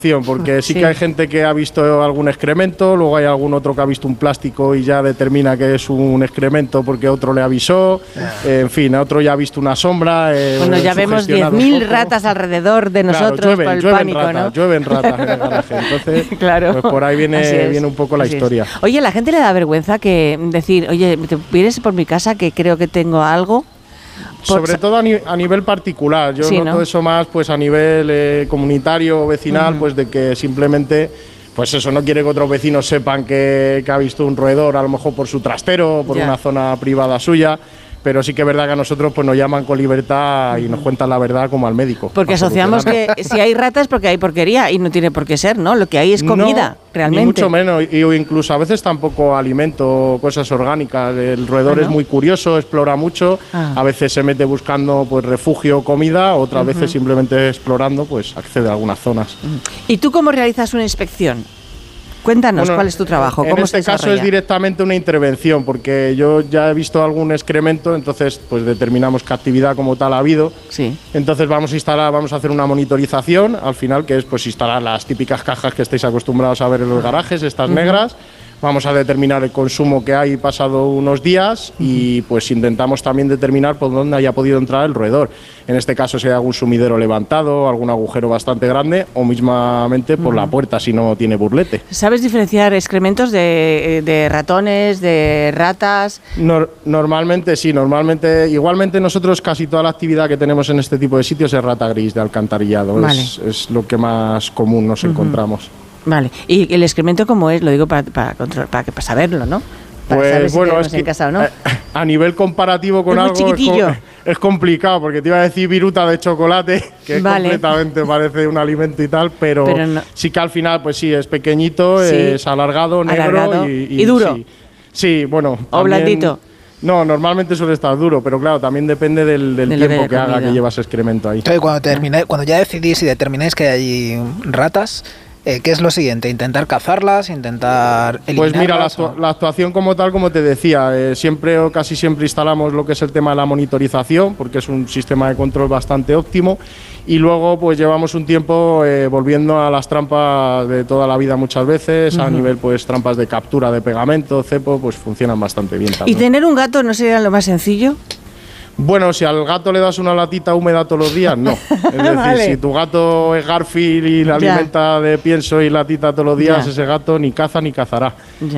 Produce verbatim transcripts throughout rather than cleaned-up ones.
Porque sí, sí que hay gente que ha visto algún excremento, luego hay algún otro que ha visto un plástico y ya determina que es un excremento porque otro le avisó, eh, en fin, otro ya ha visto una sombra. Eh, bueno, ya vemos diez mil ratas alrededor de nosotros, claro, llueven, por el llueven pánico, ratas, ¿no? Llueven ratas en el garaje, entonces claro, pues por ahí viene, viene un poco la así historia. Es. Oye, ¿la gente le da vergüenza que decir, oye, te vienes por mi casa que creo que tengo algo? Sobre todo a, ni, a nivel particular, yo sí, noto ¿no? eso más pues a nivel eh, comunitario o vecinal, uh-huh. pues de que simplemente, pues eso, no quiere que otros vecinos sepan que, que ha visto un roedor, a lo mejor por su trastero, por ya. una zona privada suya. Pero sí que es verdad que a nosotros pues nos llaman con libertad y nos cuentan la verdad como al médico. Porque asociamos que si hay ratas porque hay porquería y no tiene por qué ser, ¿no? Lo que hay es comida, no, realmente. Ni mucho menos, y incluso a veces tampoco alimento, cosas orgánicas. El roedor ¿Ah, no? es muy curioso, explora mucho, ah. a veces se mete buscando pues refugio, comida, otras uh-huh. veces simplemente explorando pues accede a algunas zonas. ¿Y tú cómo realizas una inspección? Cuéntanos, bueno, ¿cuál es tu trabajo? ¿Cómo en este caso es directamente una intervención, porque yo ya he visto algún excremento, entonces pues determinamos qué actividad como tal ha habido. Sí. Entonces vamos a instalar, vamos a hacer una monitorización, al final, que es pues instalar las típicas cajas que estáis acostumbrados a ver en los garajes, estas uh-huh. negras. Vamos a determinar el consumo que hay pasado unos días uh-huh. y pues intentamos también determinar por dónde haya podido entrar el roedor. En este caso, si hay algún sumidero levantado, algún agujero bastante grande o mismamente por uh-huh. la puerta si no tiene burlete. ¿Sabes diferenciar excrementos de, de ratones, de ratas? No, normalmente sí, normalmente. Igualmente nosotros casi toda la actividad que tenemos en este tipo de sitios es rata gris de alcantarillado. Vale. Es, es lo que más común nos uh-huh. encontramos. Vale, ¿y el excremento cómo es? Lo digo para, para, para, para, para saberlo, ¿no? Para pues saber si bueno, es que en casa o no. a, a nivel comparativo con es algo chiquitillo. Es, es complicado, porque te iba a decir viruta de chocolate, que vale. completamente parece un alimento y tal, pero, pero no. sí que al final pues sí, es pequeñito, sí. es alargado, negro alargado. Y, y, y duro. Sí, sí bueno. O también, blandito. No, normalmente suele estar duro, pero claro, también depende del, del de tiempo que haga que llevas excremento ahí. Entonces, cuando, terminé, cuando ya decidís y determináis que hay ratas, Eh, ¿qué es lo siguiente? ¿Intentar cazarlas? ¿Intentar eliminarlas? Pues mira, la, actu- la actuación como tal, como te decía, eh, siempre o casi siempre instalamos lo que es el tema de la monitorización, porque es un sistema de control bastante óptimo, y luego pues llevamos un tiempo eh, volviendo a las trampas de toda la vida muchas veces, uh-huh. a nivel pues trampas de captura de pegamento, cepo, pues funcionan bastante bien también. ¿Y tener un gato no sería lo más sencillo? Bueno, si al gato le das una latita húmeda todos los días, no. Es decir, vale. si tu gato es Garfield y le alimenta ya. de pienso y latita todos los días, ya. ese gato ni caza ni cazará.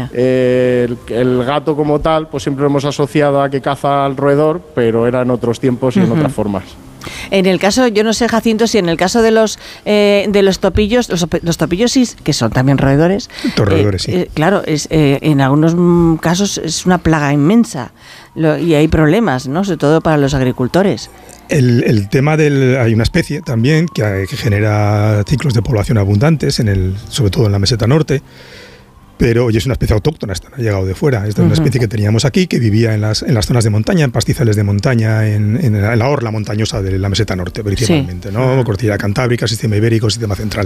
Eh, el, el gato como tal, pues siempre lo hemos asociado a que caza al roedor, pero era en otros tiempos y uh-huh. en otras formas. En el caso, yo no sé, Jacinto, si en el caso de los eh, de los topillos, los, los topillos sí, que son también roedores. Roedores, eh, sí. Eh, claro, es, eh, en algunos casos es una plaga inmensa lo, y hay problemas, ¿no? Sobre todo para los agricultores. El, el tema del... Hay una especie también que, que genera ciclos de población abundantes, en el, sobre todo en la meseta norte. Pero hoy es una especie autóctona, esta no ha llegado de fuera. Esta es uh-huh. una especie que teníamos aquí, que vivía en las, en las zonas de montaña, en pastizales de montaña, en, en la orla montañosa de la meseta norte, principalmente, sí. ¿no? Cordillera Cantábrica, sistema ibérico, sistema central.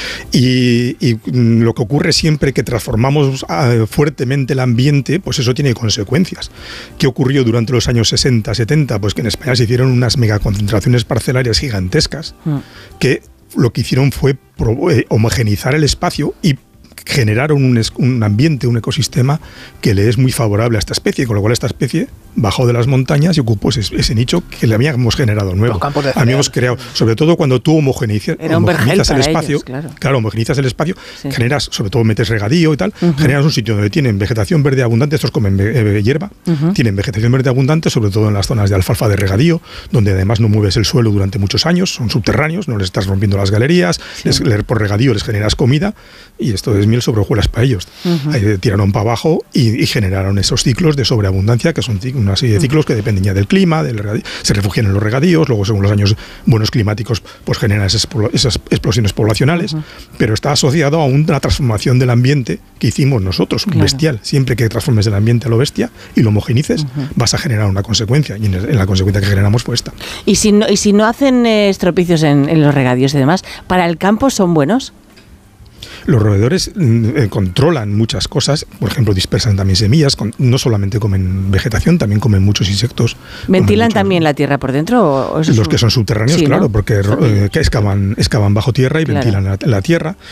Y, y lo que ocurre siempre que transformamos uh, fuertemente el ambiente, pues eso tiene consecuencias. ¿Qué ocurrió durante los años sesenta, setenta? Pues que en España se hicieron unas megaconcentraciones parcelarias gigantescas, uh-huh. que lo que hicieron fue pro- eh, homogeneizar el espacio y generaron un, es, un ambiente, un ecosistema que le es muy favorable a esta especie, con lo cual esta especie bajó de las montañas y ocupó ese, ese nicho que le habíamos generado nuevo. Habíamos creado, sobre todo cuando tú homogenizas, homogenizas el espacio, ellos, claro. claro, homogenizas el espacio, sí. generas, sobre todo metes regadío y tal, uh-huh. generas un sitio donde tienen vegetación verde abundante, estos comen eh, hierba, uh-huh. tienen vegetación verde abundante, sobre todo en las zonas de alfalfa de regadío, donde además no mueves el suelo durante muchos años, son subterráneos, no les estás rompiendo las galerías, sí. les, les, por regadío les generas comida y esto es miel sobre hojuelas para ellos. Uh-huh. Ahí tiraron para abajo y, y generaron esos ciclos de sobreabundancia, que son una serie de ciclos que dependen ya del clima, del regadío, se refugian en los regadíos, luego según los años buenos climáticos pues generan esas, esas explosiones poblacionales, uh-huh. pero está asociado a una transformación del ambiente que hicimos nosotros, claro. bestial. Siempre que transformes el ambiente a lo bestia y lo homogenices, uh-huh. vas a generar una consecuencia, y en, en la consecuencia que generamos fue esta. ¿Y si no, y si no hacen eh, estropicios en, en los regadíos y demás, para el campo son buenos? Los roedores eh, controlan muchas cosas, por ejemplo, dispersan también semillas, con, no solamente comen vegetación, también comen muchos insectos. ¿Ventilan muchos, también la tierra por dentro? O, o los que son subterráneos, sí, claro, ¿no? porque eh, que excavan, excavan bajo tierra y claro. ventilan la, la tierra.